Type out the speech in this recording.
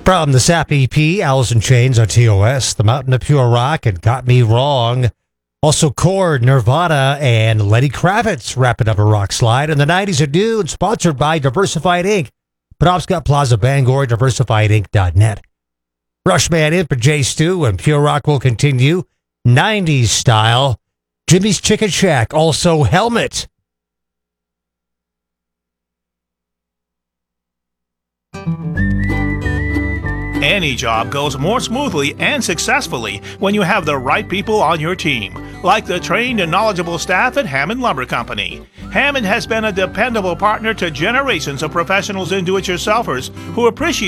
From the Sap EP, Owls and Chains on TOS, The Mountain of Pure Rock, and Got Me Wrong. Also, Korn, Nirvana, and Lenny Kravitz wrapping up a rock slide. In the 90s at noon, sponsored by Diversified Inc. Penobscot Plaza, Bangor, diversifiedinc.net. Rushman in for Jay Stu, and Pure Rock will continue 90s style. Jimmy's Chicken Shack, also Helmet. Any job goes more smoothly and successfully when you have the right people on your team, like the trained and knowledgeable staff at Hammond Lumber Company. Hammond has been a dependable partner to generations of professionals and do-it-yourselfers who appreciate